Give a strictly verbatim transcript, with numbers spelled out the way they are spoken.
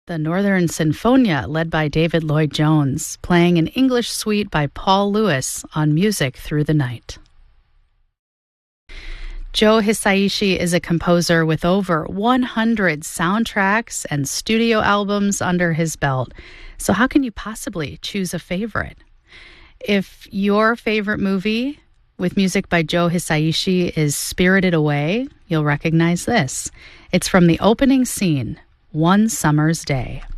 The Northern Sinfonia, led by David Lloyd Jones, playing an English suite by Paul Lewis on Music Through the Night. Joe Hisaishi is a composer with over one hundred soundtracks and studio albums under his belt. So how can you possibly choose a favorite? If your favorite movie with music by Joe Hisaishi is Spirited Away, you'll recognize this. It's from the opening scene, One Summer's Day.